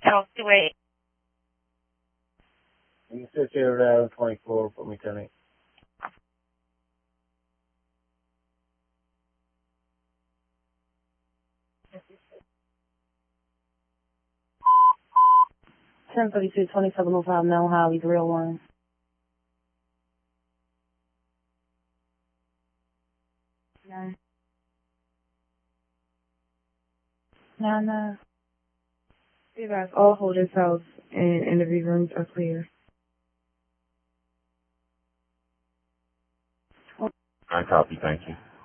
wait. You can sit here around 24 for me tonight. Ten 2705 Mel Holly, 301. No. You guys all hold this house and interview rooms are clear. I copy, thank you.